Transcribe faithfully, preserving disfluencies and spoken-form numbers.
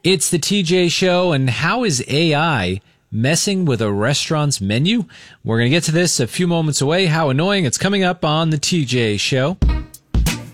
It's the T J Show, and how is A I messing with a restaurant's menu? We're going to get to this a few moments away. How annoying. It's coming up on the T J Show.